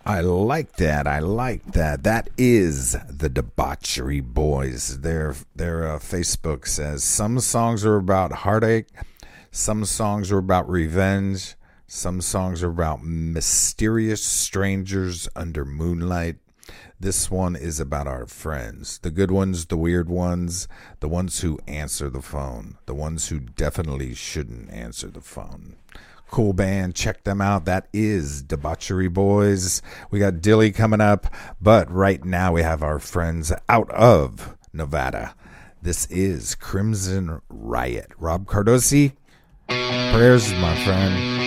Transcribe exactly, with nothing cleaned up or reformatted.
I like that. I like that. That is the Debauchery Boys. Their their uh, Facebook says some songs are about heartache, some songs are about revenge, some songs are about mysterious strangers under moonlight. This one is about our friends, the good ones, the weird ones, the ones who answer the phone, the ones who definitely shouldn't answer the phone. Cool band, check them out. That is Debauchery Boys. We got Dilly coming up, but right now we have our friends out of Nevada. This is Crimson Riot. Rob Cardosi, prayers, my friend.